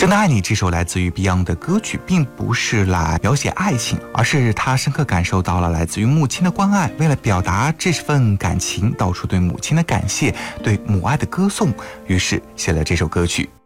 真的爱你这首来自于 Beyond 的歌曲，并不是来描写爱情，而是他深刻感受到了来自于母亲的关爱，为了表达这份感情，道出对母亲的感谢，对母爱的歌颂，于是写了这首歌曲。